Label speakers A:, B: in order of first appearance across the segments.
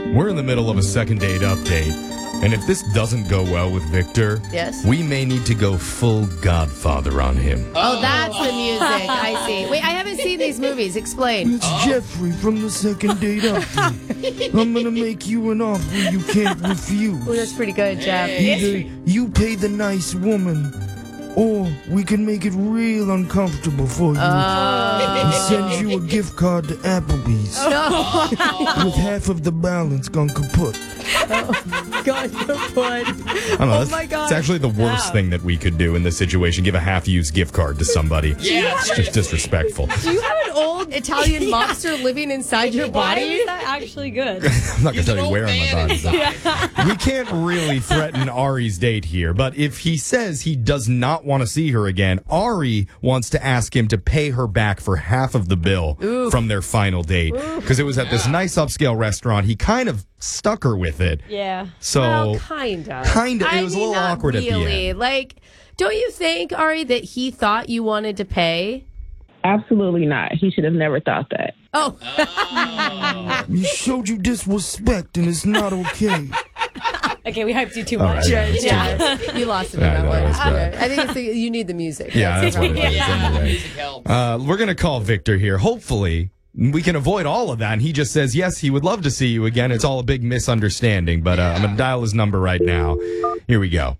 A: We're in the middle of a second date update, and if this doesn't go well with Victor,
B: yes,
A: we may need to go full Godfather on him.
B: Oh, that's the music. I see. Wait, I haven't seen these movies. Explain.
C: It's Jeffrey from the second date update. I'm gonna make you an offer you can't refuse.
B: Oh, that's pretty good, Jeff.
C: Either you pay the nice woman, or we can make it real uncomfortable for you and send you a gift card to Applebee's with half of the balance gone kaput.
B: God, kaput.
A: I don't know,
B: my God.
A: It's actually the worst thing that we could do in this situation. Give a half-used gift card to somebody.
D: Yeah,
A: It's just disrespectful.
B: Do you have an old Italian mobster living inside your
E: Why
B: body?
E: is that actually good?
A: I'm not going to tell you
D: an
A: where
D: old
A: on my
D: man
A: body.
D: inside.
A: We can't really threaten Ari's date here, but if he says he does not want to see her again, Ari wants to ask him to pay her back for half of the bill from their final date. Because it was at this nice upscale restaurant. He kind of stuck her with it.
E: Yeah.
A: So,
B: Well, kind of.
A: it was a little
B: not
A: awkward
B: really.
A: at the end.
B: Like, don't you think, Ari, that he thought you wanted to pay?
F: Absolutely not. He should have never thought that.
B: Oh.
C: He showed you disrespect, and it's not okay.
E: Okay, we hyped you too
A: All
E: much.
A: right, yeah, it's too
B: Yeah, you lost him in
A: Yeah,
B: that
A: no,
B: one.
A: it was bad.
B: I think you need the music.
A: Yeah, that's what it is.
D: Yeah,
A: Anyway.
D: music helps.
A: We're going to call Victor here. Hopefully, we can avoid all of that. And he just says, yes, he would love to see you again. It's all a big misunderstanding. But I'm going to dial his number right now. Here we go.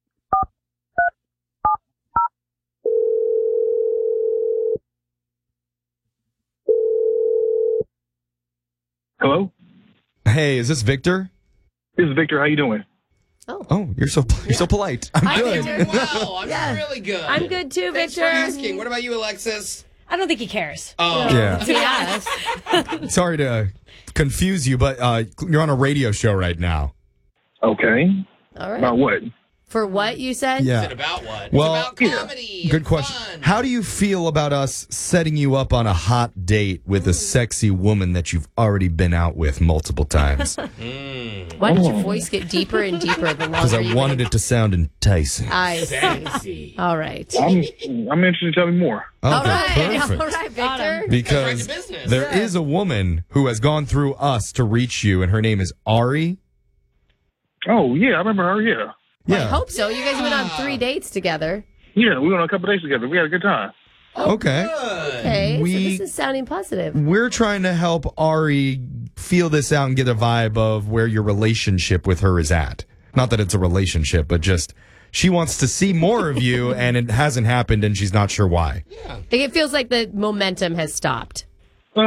G: Hello,
A: Hey, is this Victor?
G: this is Victor. How you doing?
A: Oh, you're so polite. I'm
B: Hi,
A: good.
B: Victor.
D: Wow, I'm
B: Yeah.
D: really good.
B: I'm good too,
D: Thanks
B: Victor.
D: for asking. What about you, Alexis?
E: I don't think he cares.
D: Oh,
A: Yeah.
B: Yes.
A: Sorry to confuse you, but you're on a radio show right now.
G: Okay.
B: All right.
G: About what?
B: For what you said?
D: Is
A: Yeah.
D: it about what?
A: Well,
D: it's about comedy.
A: Good
D: and
A: question.
D: fun.
A: How do you feel about us setting you up on a hot date with a sexy woman that you've already been out with multiple times?
B: Why did your voice get deeper and deeper the
A: Because
B: longer
A: I
B: you
A: wanted it to sound enticing.
B: I see.
D: Sexy.
B: All right.
G: I'm interested. Tell me more.
A: Okay,
B: All right.
A: perfect.
B: All right, Victor.
A: Because
D: That's right to business.
A: there is a woman who has gone through us to reach you, and her name is Ari.
G: Oh yeah, I remember her. Yeah,
B: I hope so. You guys went on 3 dates together.
G: yeah. We went on a couple days together. We had a good time.
A: Okay.
B: Okay, so
A: We-
B: this is sounding positive.
A: We're trying to help Ari feel this out and get a vibe of where your relationship with her is at. Not that it's a relationship, but just she wants to see more of you, and it hasn't happened, and she's not sure why.
B: Like, it feels like the momentum has stopped.